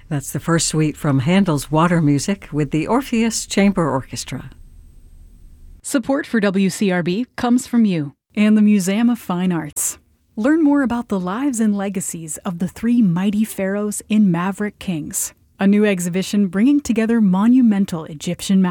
That's the first suite from Handel's Water Music with the Orpheus Chamber Orchestra. Support for WCRB comes from you and the Museum of Fine Arts. Learn more about the lives and legacies of the three mighty pharaohs in Maverick Kings, a new exhibition bringing together monumental Egyptian